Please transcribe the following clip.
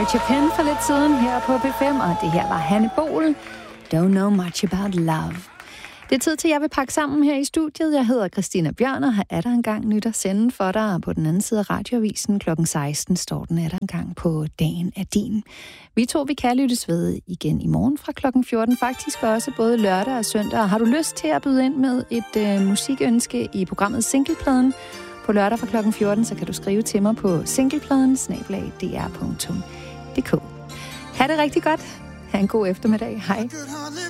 Mary Chapin for lidt siden her på P5, og det her var Hanne Bol. Don't know much about love. Det er tid til, at jeg vil pakke sammen her i studiet. Jeg hedder Christina Bjørn, og er der engang nyt at sende for dig. På den anden side af radioavisen kl. 16 står den, er der engang på Dagen er din. Vi to, vi kan lyttes ved igen i morgen fra kl. 14. Faktisk også både lørdag og søndag. Har du lyst til at byde ind med et musikønske i programmet Singlepladen på lørdag fra kl. 14, så kan du skrive til mig på singlepladen@dr.dk. Ha' det rigtig godt. Ha' en god eftermiddag. Hej.